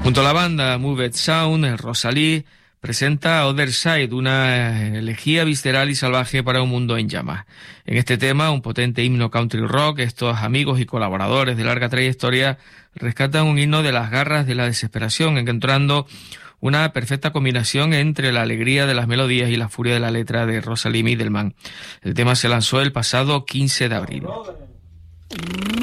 Junto a la banda Moved Sound, el Rosalí presenta Other Side, una elegía visceral y salvaje para un mundo en llamas. En este tema, un potente himno country rock, estos amigos y colaboradores de larga trayectoria rescatan un himno de las garras de la desesperación, encontrando una perfecta combinación entre la alegría de las melodías y la furia de la letra de Rosalie Middleman. El tema se lanzó el pasado 15 de abril.